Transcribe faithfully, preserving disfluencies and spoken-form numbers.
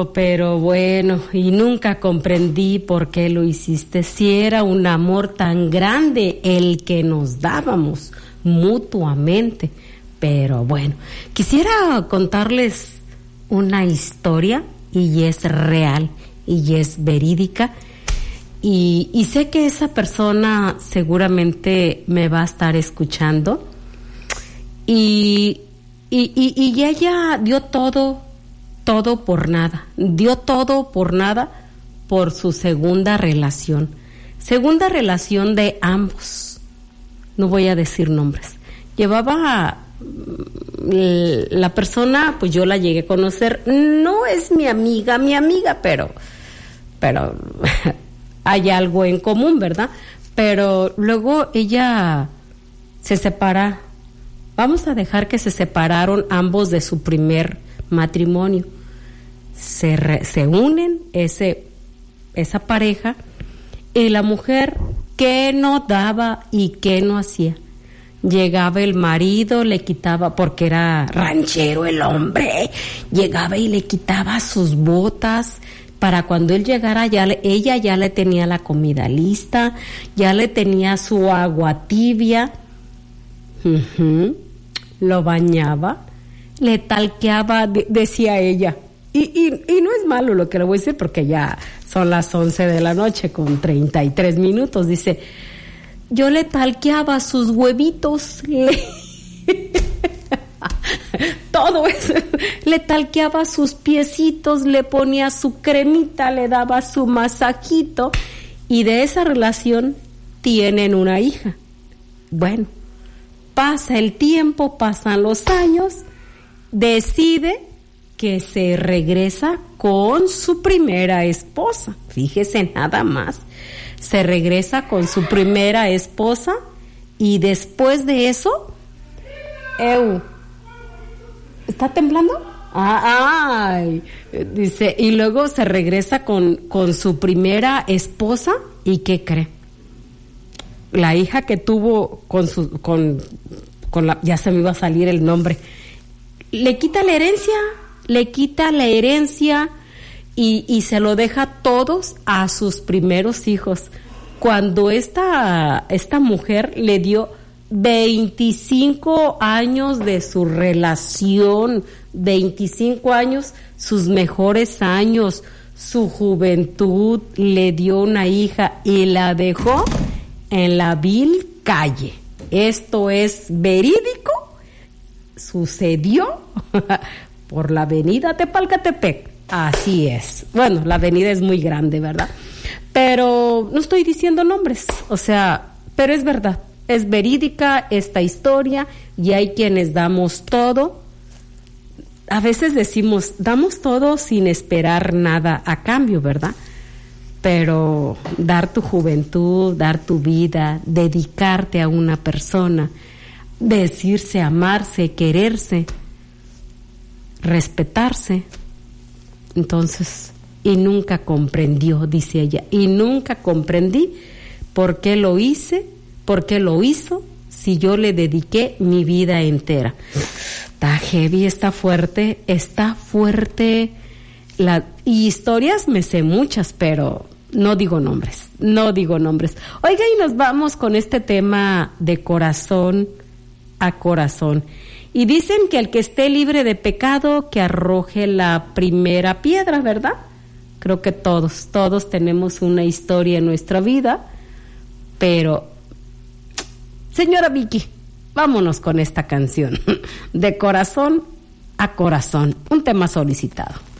pero, pero bueno, y nunca comprendí por qué lo hiciste, si era un amor tan grande el que nos dábamos mutuamente. Pero bueno, quisiera contarles una historia y es real y es verídica y, y sé que esa persona seguramente me va a estar escuchando y, y, y, y ella dio todo, todo por nada, dio todo por nada por su segunda relación, segunda relación de ambos, no voy a decir nombres, llevaba... La persona, pues yo la llegué a conocer, no es mi amiga, mi amiga, pero, pero hay algo en común, ¿verdad? Pero luego ella se separa, vamos a dejar que se separaron ambos de su primer matrimonio, se, re, se unen ese, esa pareja y la mujer, ¿qué no daba y qué no hacía? Llegaba el marido, le quitaba, porque era ranchero el hombre, llegaba y le quitaba sus botas, para cuando él llegara ya le, ella ya le tenía la comida lista, ya le tenía su agua tibia, uh-huh. Lo bañaba, le talqueaba, de, decía ella, y, y, y no es malo lo que le voy a decir porque ya son las once de la noche con treinta y tres minutos, dice... Yo le talqueaba sus huevitos, le... todo eso, le talqueaba sus piecitos, le ponía su cremita, le daba su masajito y de esa relación tienen una hija. Bueno, pasa el tiempo, pasan los años, decide que se regresa con su primera esposa, fíjese nada más. Se regresa con su primera esposa y después de eso, ¡ew! ¿Está temblando? Ah, ay, dice, y luego se regresa con, con su primera esposa y ¿qué cree? La hija que tuvo con su, con, con la, ya se me iba a salir el nombre, le quita la herencia, le quita la herencia. Y, y se lo deja todos a sus primeros hijos. Cuando esta, esta mujer le dio veinticinco años de su relación, veinticinco años, sus mejores años, su juventud, le dio una hija y la dejó en la vil calle. Esto es verídico, sucedió por la avenida Tepalcatepec. Así es. Bueno, la avenida es muy grande, ¿verdad? Pero no estoy diciendo nombres, o sea, pero es verdad, es verídica esta historia y hay quienes damos todo. A veces decimos, damos todo sin esperar nada a cambio, ¿verdad? Pero dar tu juventud, dar tu vida, dedicarte a una persona, decirse, amarse, quererse, respetarse. Entonces, y nunca comprendió, dice ella, y nunca comprendí por qué lo hice, por qué lo hizo, si yo le dediqué mi vida entera. Está heavy, está fuerte, está fuerte. La, y historias me sé muchas, pero no digo nombres, no digo nombres. Oiga, y nos vamos con este tema de corazón a corazón. Y dicen que el que esté libre de pecado, que arroje la primera piedra, ¿verdad? Creo que todos, todos tenemos una historia en nuestra vida, pero, señora Vicky, vámonos con esta canción, de corazón a corazón, un tema solicitado.